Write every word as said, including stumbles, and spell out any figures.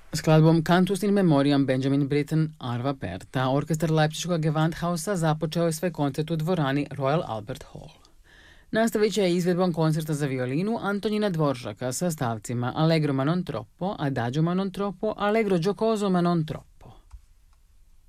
Skladbom Cantus in Memoriam Benjamin Britten Arva Perta, orkestar Leipziškog Gewandhausa započeo je svoj koncert u dvorani Royal Albert Hall. Nastavit će izvedbom koncerta za violinu Antonina Dvoržaka sa stavcima Allegro ma non troppo, Adagio ma non troppo, Allegro giocoso ma non troppo.